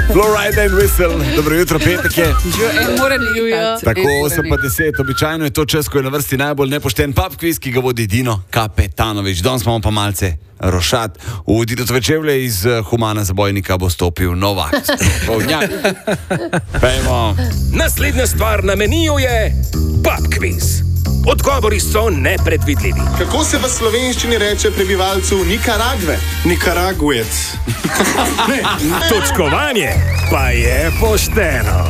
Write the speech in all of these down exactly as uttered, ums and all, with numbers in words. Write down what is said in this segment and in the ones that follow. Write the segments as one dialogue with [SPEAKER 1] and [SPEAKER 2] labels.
[SPEAKER 1] Florida and Whistle, dobro jutro, petek je. Tako osem pa deset, običajno je to čas, ko je na vrsti najbolj nepošten pub quiz, ki ga vodi Dino Kapetanovič. Danes imamo pa malce rošat. V Dinotove čevlje iz Humana zabojnika bo stopil Novak. Povnjak. Pejmo.
[SPEAKER 2] Naslednja stvar na meniju je pub quiz. Odgovori so nepredvidljivi.
[SPEAKER 3] Kako se v slovenščini reče prebivalcu Nikaragve?
[SPEAKER 4] Nikaraguec.
[SPEAKER 2] Točkovanje pa je pošteno.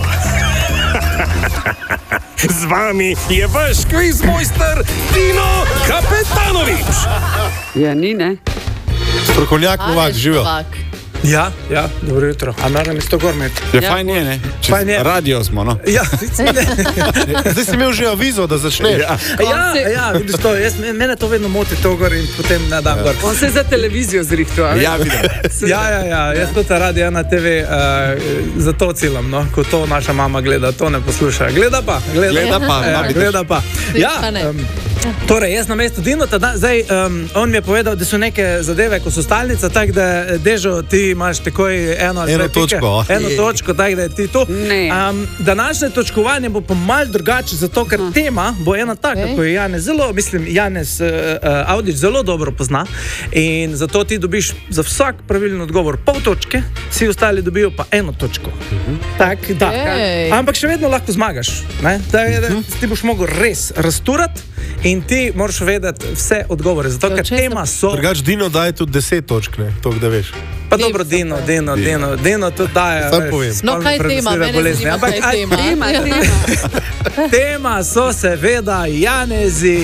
[SPEAKER 2] Z vami je vaš kviz mojster Dino Kapetanovič.
[SPEAKER 5] Ja, ni, ne?
[SPEAKER 4] Strokovnjak Novak, živel.
[SPEAKER 6] Ja, ja, dobro jutro. A moram isto gor imeti.
[SPEAKER 1] Je fajn je, ne? Čez
[SPEAKER 6] Fajn je.
[SPEAKER 1] radio smo, no?
[SPEAKER 6] Ja,
[SPEAKER 4] Zdaj si imel že avizo, da začneš.
[SPEAKER 1] Ja.
[SPEAKER 6] ja, ja, vidiš to, jaz, mene to vedno moti to gor in potem ne dam gor.
[SPEAKER 5] On se je za televizijo zrihtel, ali?
[SPEAKER 1] Ja, vidim.
[SPEAKER 6] Ja, ja, ja, jaz tudi radio na te ve, uh, za to ciljam, no, ko to naša mama gleda, to ne posluša. Gleda pa, gleda,
[SPEAKER 1] Gleda pa,
[SPEAKER 6] ja,
[SPEAKER 1] vidiš.
[SPEAKER 6] gleda pa. Ja, um, torej, jaz na mestu Dinota, da, zdaj, um, on mi je povedal, da so neke zadeve, ko so stalnica, tako da Dežo, ti imaš takoj eno ali
[SPEAKER 4] Eno
[SPEAKER 6] dve pike.
[SPEAKER 4] točko.
[SPEAKER 6] Eno točko, tako da je ti tu.
[SPEAKER 5] Ne.
[SPEAKER 6] Um, današnje točkovanje bo pa mal drugače, zato ker
[SPEAKER 5] Aha.
[SPEAKER 6] tema bo ena taka,
[SPEAKER 5] Okej.
[SPEAKER 6] ko je Janez zelo, mislim, Janez uh, uh, Avdić zelo dobro pozna in zato ti dobiš za vsak pravilen odgovor pol točke, vsi ostali dobijo pa eno točko. Uh-huh. Tak, da.
[SPEAKER 7] Ej.
[SPEAKER 6] Ampak še vedno lahko zmagaš. Ne? Da, da, ti boš mogel res rasturati in ti moraš vedeti vse odgovore, zato
[SPEAKER 7] Ja,
[SPEAKER 6] ker
[SPEAKER 7] če
[SPEAKER 6] tema so...
[SPEAKER 4] Drugač Dino daje tudi deset točk, ne? To, da veš.
[SPEAKER 6] Pa dobro, Dino, Dino, Dino, Dino tudi daje.
[SPEAKER 4] Sam
[SPEAKER 6] veš,
[SPEAKER 4] povem.
[SPEAKER 7] No, kaj je
[SPEAKER 6] prenosljive
[SPEAKER 7] tema? Mene
[SPEAKER 6] bolezni.
[SPEAKER 7] zanima,
[SPEAKER 6] Ampak,
[SPEAKER 7] kaj je
[SPEAKER 6] aj,
[SPEAKER 7] tema.
[SPEAKER 5] Tema, tema.
[SPEAKER 6] tema so seveda Janezi.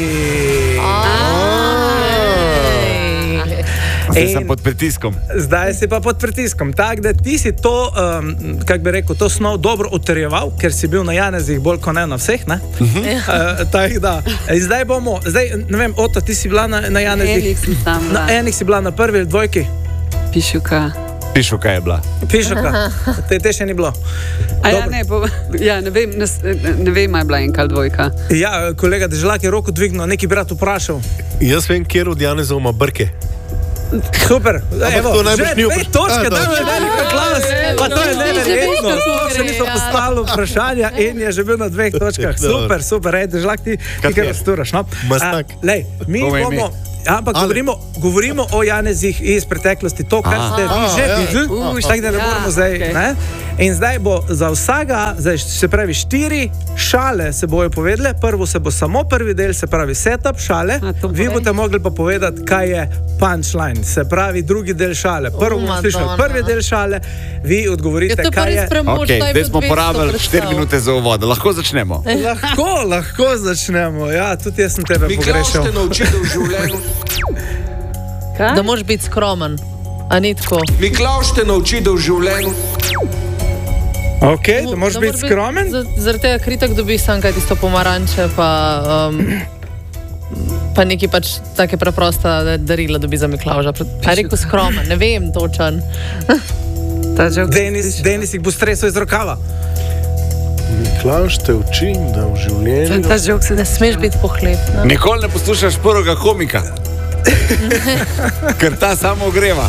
[SPEAKER 1] Zdaj
[SPEAKER 6] In-
[SPEAKER 1] sem pod pritiskom.
[SPEAKER 6] Zdaj si pa pod pritiskom. Tako da ti si to, um, kako bi rekel, to snov dobro utrjeval, ker si bil na Janezih bolj kot ne na vseh. Ne? Uh-huh. Uh, tako da. In zdaj bomo, zdaj, ne vem, Ota, ti si bila na, na Janezih.
[SPEAKER 5] Enih sem tam bila.
[SPEAKER 6] Na enih si bila na prvi ali dvojki.
[SPEAKER 5] Pišuka.
[SPEAKER 1] Pišu, kaj je bila.
[SPEAKER 6] Pišoka. Te, te še ni bilo.
[SPEAKER 5] A ja,
[SPEAKER 6] Dobro.
[SPEAKER 5] ne, bo, ja, ne vem, ne, ne vem, ali je bila enka ali dvojka.
[SPEAKER 6] Ja, kolega Dežlak je roko dvignil, neki brat vprašal.
[SPEAKER 4] Jaz vem, kjer od Janezov ima brke.
[SPEAKER 6] Super, evo,
[SPEAKER 4] to najbrž
[SPEAKER 6] že
[SPEAKER 4] ni
[SPEAKER 6] dve
[SPEAKER 4] vpraš-
[SPEAKER 6] točke,
[SPEAKER 4] A,
[SPEAKER 6] da
[SPEAKER 4] dobro.
[SPEAKER 6] je velik aplavz. Pa to je
[SPEAKER 7] No,
[SPEAKER 6] neverjetno,
[SPEAKER 7] že
[SPEAKER 6] to še
[SPEAKER 7] gre,
[SPEAKER 6] niso
[SPEAKER 7] ja.
[SPEAKER 6] postavili vprašanja in je že bil na dveh točkah. Super, super, ej, Dežlak, ti, ti kar rasturaš, no?
[SPEAKER 4] Mastak.
[SPEAKER 6] A, Lej, mi
[SPEAKER 1] Povej mi.
[SPEAKER 6] bomo... Ampak
[SPEAKER 4] Ali-
[SPEAKER 6] govorimo, govorimo o Janezih iz preteklosti, to, kar
[SPEAKER 1] Aha.
[SPEAKER 6] ste vi
[SPEAKER 4] A,
[SPEAKER 6] že
[SPEAKER 4] ja.
[SPEAKER 6] videli,
[SPEAKER 5] Uh,
[SPEAKER 6] tako da ne
[SPEAKER 5] ja,
[SPEAKER 6] moramo zdaj.
[SPEAKER 5] okej.
[SPEAKER 6] Ne? In zdaj bo za vsega, zdaj, se pravi, štiri šale se bojo povedale. Prvo se bo samo prvi del, se pravi setup šale.
[SPEAKER 5] A, to bo-
[SPEAKER 6] Vi boste mogli pa povedati, kaj je punchline, se pravi drugi del šale. Prvo bomo
[SPEAKER 7] Madonna.
[SPEAKER 6] slišali prvi del šale, vi
[SPEAKER 7] Je
[SPEAKER 6] odgovorite,
[SPEAKER 7] to pa
[SPEAKER 6] kaj je.
[SPEAKER 7] res premoč,
[SPEAKER 1] Ok,
[SPEAKER 7] da je
[SPEAKER 1] zdaj
[SPEAKER 7] bilo
[SPEAKER 1] smo
[SPEAKER 7] dvesto
[SPEAKER 1] porabili
[SPEAKER 7] predstav.
[SPEAKER 1] štiri minute za uvod. Lahko začnemo.
[SPEAKER 6] Lahko, lahko začnemo. Ja, tudi jaz sem tebe pogrešal.
[SPEAKER 8] naučil v življenju.
[SPEAKER 7] Da moraš biti skromen, a ni tako.
[SPEAKER 8] Miklavž te nauči, da v življenju
[SPEAKER 6] Ok, da moraš biti skromen.
[SPEAKER 7] za- Zaradi tega kritak dobiš sam kaj tisto pomaranče, pa, um, pa neki pač take preprosta darila dobi za Miklavža. A je rekel skromen, ne vem točen.
[SPEAKER 5] Ta joke
[SPEAKER 6] Denis, Denis jih bo stresel iz rokava.
[SPEAKER 4] Miklavž te uči, da v življenju...
[SPEAKER 5] Ta joke se
[SPEAKER 7] Ne smeš biti pohlep. Ne?
[SPEAKER 1] Nikoli ne poslušaš prvega komika. Ker ta samo ogreva.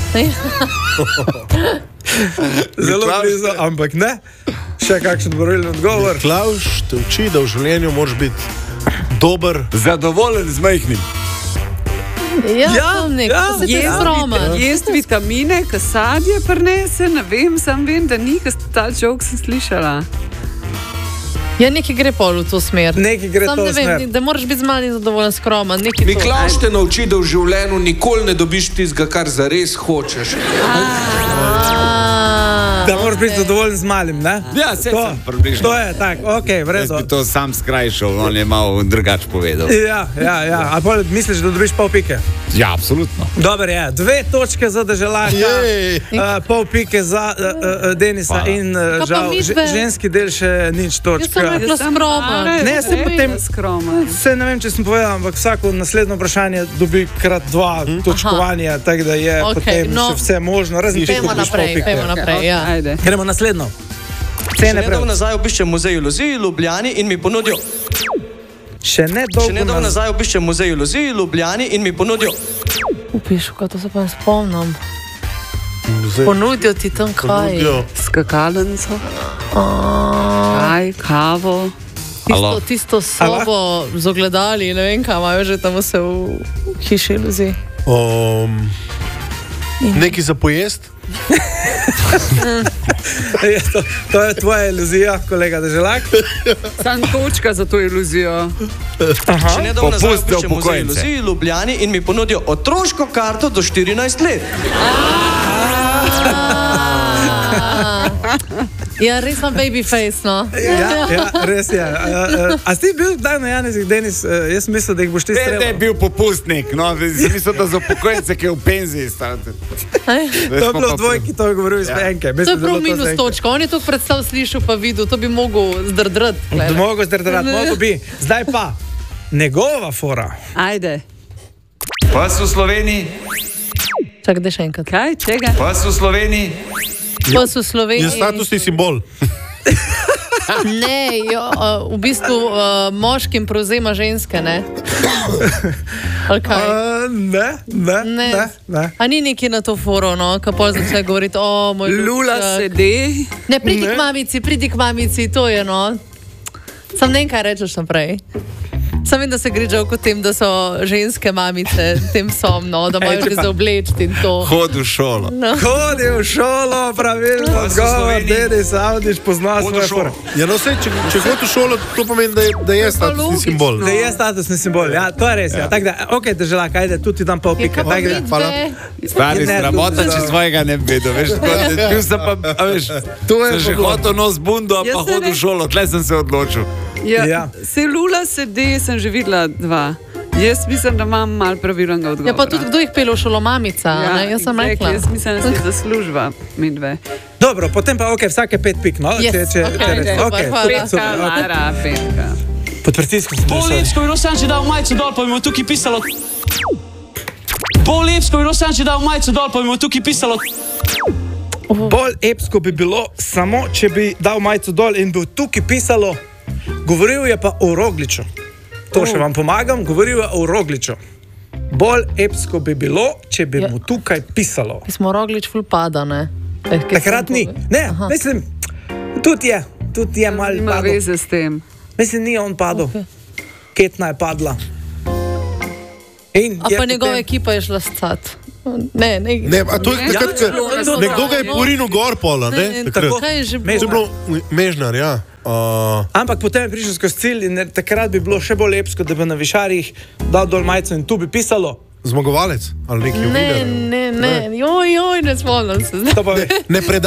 [SPEAKER 6] Zelo
[SPEAKER 1] Miklavž
[SPEAKER 6] blizu, ampak ne. Še kakšen pravilen odgovor.
[SPEAKER 4] Miklavž te uči, da v življenju moraš biti dober.
[SPEAKER 1] Zadovoljen z majhnim.
[SPEAKER 7] Ja,
[SPEAKER 6] Ja,
[SPEAKER 7] to nek,
[SPEAKER 6] ja,
[SPEAKER 7] to se ti
[SPEAKER 5] Jaz
[SPEAKER 7] skromen.
[SPEAKER 5] Jesti vitamine, ki sadje prinese, ne vem, sam vem, da ni, ker ta joke sem slišala.
[SPEAKER 7] Ja, nekaj gre pol v to smer.
[SPEAKER 6] Nekaj gre
[SPEAKER 7] Sam
[SPEAKER 6] to
[SPEAKER 7] ne vem,
[SPEAKER 6] smer.
[SPEAKER 7] da moraš biti z manj zadovoljen, skromen. nekaj to.
[SPEAKER 8] Miklavž te nauči, da v življenju nikoli ne dobiš tistega, kar zares hočeš.
[SPEAKER 7] A.
[SPEAKER 6] Da moraš biti zadovoljen z malim, ne?
[SPEAKER 1] Ja, saj
[SPEAKER 6] To,
[SPEAKER 1] sem približno.
[SPEAKER 6] to je tako, ok, v
[SPEAKER 1] Jaz
[SPEAKER 6] redu.
[SPEAKER 1] bi to sam skrajšal, on je malo drugače povedal.
[SPEAKER 6] Ja, ja, ja. A pol misliš, da dobiš pol pike?
[SPEAKER 1] Ja, absolutno.
[SPEAKER 6] Dober je, dve točke za Deželaka,
[SPEAKER 4] Jej.
[SPEAKER 6] uh, pol pike za uh, uh, Denisa
[SPEAKER 1] Hvala.
[SPEAKER 6] in uh,
[SPEAKER 7] Kaj pa
[SPEAKER 6] žal,
[SPEAKER 7] midve?
[SPEAKER 6] že, ženski del še nič
[SPEAKER 7] Jaz sem
[SPEAKER 6] točk.
[SPEAKER 7] rekla skromen.
[SPEAKER 6] Ne, se potem-
[SPEAKER 5] skromen.
[SPEAKER 6] Se ne vem, če sem povedal, ampak vsako naslednjo vprašanje dobi krat dva točkovanja, tako da je
[SPEAKER 7] Okej,
[SPEAKER 6] potem
[SPEAKER 7] no.
[SPEAKER 6] še vse možno, razen če
[SPEAKER 7] Pejmo
[SPEAKER 6] dobiš pol
[SPEAKER 7] naprej,
[SPEAKER 6] pike.
[SPEAKER 7] pejmo naprej. Ja.
[SPEAKER 5] Ajde.
[SPEAKER 6] Gremo naslednjo. Cene
[SPEAKER 9] Nedavno
[SPEAKER 6] preveč.
[SPEAKER 9] nazaj obiščem muzej iluzij v Ljubljani in mi ponudijo.
[SPEAKER 6] Še ne
[SPEAKER 9] Še
[SPEAKER 6] dolgo
[SPEAKER 9] nedavno
[SPEAKER 6] nazaj.
[SPEAKER 9] nazaj obiščem muzej iluzij v Ljubljani in mi ponudijo.
[SPEAKER 7] Upišu, kaj to se pa ne spomnim.
[SPEAKER 4] Zdaj,
[SPEAKER 7] Ponudijo ti tam kaj.
[SPEAKER 4] ponudijo.
[SPEAKER 5] Skakalnico,
[SPEAKER 7] A,
[SPEAKER 5] čaj, kavo.
[SPEAKER 7] Tisto,
[SPEAKER 1] Alo.
[SPEAKER 7] tisto sobo z ogledali, ne vem, kaj imajo že tam vse v hiši iluzij.
[SPEAKER 4] Um, nekaj za pojest?
[SPEAKER 6] Ja, to, to je tvoja iluzija, kolega Deželak.
[SPEAKER 5] Sam točka za to iluzijo.
[SPEAKER 9] Še nedolgo nazaj
[SPEAKER 1] Popust za
[SPEAKER 9] pišem muzej
[SPEAKER 1] upokojence.
[SPEAKER 9] iluzij v Ljubljani in mi ponudijo otroško karto do štirinajst let.
[SPEAKER 7] Ja, res sem baby face, no.
[SPEAKER 6] Ja, ja, res je. A, a, a si bil kdaj na Janezih, Denis? Uh, jaz mislim, da jih boš ti
[SPEAKER 1] Ne, ne,
[SPEAKER 6] streljal.
[SPEAKER 1] bil popustnik, no, sem mislil, da za upokojence, ki je v penziji. stavite.
[SPEAKER 6] To je bilo v dvojki, to je govoril iz Penke.
[SPEAKER 7] To je prav minus točka. On je to predstav slišal pa videl, to bi mogel zdrdrati.
[SPEAKER 6] Mogo zdrdrati, mogo bi. Zdaj pa, njegova fora.
[SPEAKER 5] Ajde.
[SPEAKER 1] Pas v Sloveniji,
[SPEAKER 7] Čak, da še enkrat.
[SPEAKER 5] Kaj, čega?
[SPEAKER 1] pas v Sloveniji.
[SPEAKER 7] Pas v Sloveniji.
[SPEAKER 4] Je statusni simbol.
[SPEAKER 7] Ne, jo, uh, v bistvu uh, moškim prevzema ženske, ne? Ali kaj?
[SPEAKER 6] Uh, ne, ne,
[SPEAKER 7] Ne.
[SPEAKER 6] ne, ne.
[SPEAKER 7] A ni neki na to foro, no, ko pol začne govoriti, o, moj
[SPEAKER 5] Lula
[SPEAKER 7] ljubček."
[SPEAKER 5] sedi.
[SPEAKER 7] Ne, pridi
[SPEAKER 6] Ne.
[SPEAKER 7] k mamici, pridi k mamici, to je no. Sam ne vem, kaj rečeš naprej. Sam vem, da se gre že o tem, da so ženske mamice tem som, no, da imajo
[SPEAKER 6] če
[SPEAKER 7] že
[SPEAKER 6] pa-
[SPEAKER 7] za obleč in to.
[SPEAKER 1] Hod v šolo.
[SPEAKER 7] No.
[SPEAKER 6] Hodi v šolo, pravilno,
[SPEAKER 1] Pa so
[SPEAKER 6] odgovor,
[SPEAKER 1] Sloveniji.
[SPEAKER 6] Denis Avdić pozna
[SPEAKER 1] Hodi v
[SPEAKER 6] svoje
[SPEAKER 1] šolo.
[SPEAKER 6] fore.
[SPEAKER 4] Ja, no, sej, če, če hodi v šolo, to pomeni, da je, da je statusni
[SPEAKER 5] logično.
[SPEAKER 4] simbol.
[SPEAKER 6] Da je statusni simbol, ja, to je res. Ja. Tako da, ok, Deželak, ajde, tu ti dam pol
[SPEAKER 7] Je
[SPEAKER 6] pike.
[SPEAKER 7] kaj pa
[SPEAKER 6] Tako da-
[SPEAKER 7] vidve?
[SPEAKER 4] hvala.
[SPEAKER 1] Stari
[SPEAKER 6] Ne,
[SPEAKER 1] sramota,
[SPEAKER 6] tu-
[SPEAKER 1] če svojega ne bi vedel. Veš, tako da- bil sem pa, a veš,
[SPEAKER 6] To je
[SPEAKER 1] sem že
[SPEAKER 6] problem.
[SPEAKER 1] hotel nos bundo,
[SPEAKER 5] Jaz
[SPEAKER 1] pa
[SPEAKER 5] se
[SPEAKER 1] hodil
[SPEAKER 5] ne-
[SPEAKER 1] v šolo, tle sem se odločil.
[SPEAKER 5] Ja,
[SPEAKER 6] Ja.
[SPEAKER 5] Se Lula sedi, sem že videla dva. Jaz mislim, da imam malo pravilnega odgovora.
[SPEAKER 7] Ja, pa tudi kdo jih pelje v šolo, mamica, ne? Jaz sem
[SPEAKER 5] exactly,
[SPEAKER 7] rekla.
[SPEAKER 5] Jaz mislim, da si zaslužba mi dve.
[SPEAKER 6] Dobro, potem pa, ok, vsake pet pik, no?
[SPEAKER 7] Yes,
[SPEAKER 6] Če, če,
[SPEAKER 7] ok,
[SPEAKER 6] če rečem.
[SPEAKER 7] super,
[SPEAKER 6] Ok,
[SPEAKER 7] hvala.
[SPEAKER 6] super,
[SPEAKER 5] Petka,
[SPEAKER 6] super, ok.
[SPEAKER 5] Lara, petka.
[SPEAKER 6] Pod pritiskom sem
[SPEAKER 10] Pol
[SPEAKER 6] prišel.
[SPEAKER 10] lepsko bi Rosanči dal majico dol, pa bi mu tukaj pisalo. Pol lepsko bi Rosanči dal majico dol, pa bi mu tukaj pisalo.
[SPEAKER 6] Bolj epsko bi bilo samo, če bi dal majico dol in bi tukaj pisalo, govoril je pa o Rogliču. To še vam pomagam, govoril je o Rogliču. Bolj epsko bi bilo, če bi
[SPEAKER 7] Ja.
[SPEAKER 6] mu tukaj pisalo.
[SPEAKER 7] Mi smo Roglič ful pada, ne? Eh, kaj
[SPEAKER 6] Takrat
[SPEAKER 7] sem
[SPEAKER 6] ni.
[SPEAKER 7] pove-
[SPEAKER 6] Ne,
[SPEAKER 7] Aha.
[SPEAKER 6] mislim, tudi je, tudi je mal
[SPEAKER 5] Nima
[SPEAKER 6] padel.
[SPEAKER 5] veze s tem.
[SPEAKER 6] Mislim, ni on padel. Okay. Ketna je padla. In
[SPEAKER 7] A
[SPEAKER 6] je
[SPEAKER 7] pa njegova
[SPEAKER 6] potem-
[SPEAKER 7] ekipa je šla scat. Ne, ne.
[SPEAKER 4] Ne, a to je
[SPEAKER 5] Ne,
[SPEAKER 4] takrat,
[SPEAKER 5] ja,
[SPEAKER 4] ko-
[SPEAKER 5] to-
[SPEAKER 4] nekdo ga je porinil gor pola,
[SPEAKER 7] Ne,
[SPEAKER 4] ne?
[SPEAKER 7] ne,
[SPEAKER 4] Takrat.
[SPEAKER 7] kaj je že
[SPEAKER 6] Me-
[SPEAKER 4] To je
[SPEAKER 7] bilo?
[SPEAKER 4] bilo Mežnar, ja. Uh,
[SPEAKER 6] Ampak potem je prišel skozi cilj in takrat bi bilo še bolj lepsko, da bi na višarjih dal dol majico in tu bi pisalo.
[SPEAKER 4] zmagovalec ali neki
[SPEAKER 7] Ne,
[SPEAKER 4] novinar.
[SPEAKER 7] ne, ne, joj, joj, ne spomnim se.
[SPEAKER 6] To pa ve.
[SPEAKER 4] Ne, ne